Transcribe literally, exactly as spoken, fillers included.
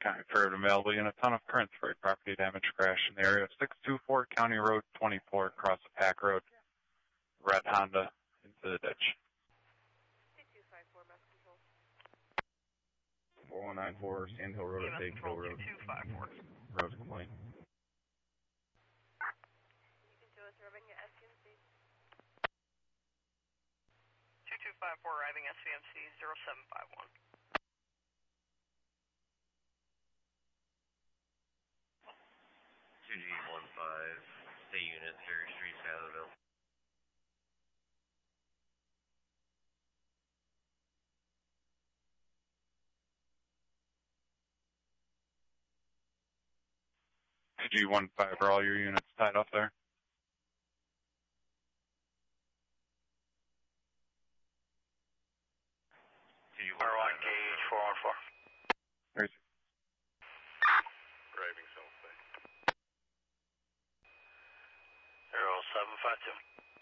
County Fair available unit, ton of current freight property damage crash in the area. six two four County Road twenty-four across the Pack Road. Red Honda into the ditch. two two five four, Mass Control. four one nine four, Sand Hill Road, Big Hill Road. two two five four. Road complaint. You can show us arriving at S C M C. two two five four, arriving S C M C zero seven five one. two G one five, state unit, Ferry Street, Skylerville. G one five, are all your units tied up there? R one gauge four one four. Where's Driving south side. zero seven five two.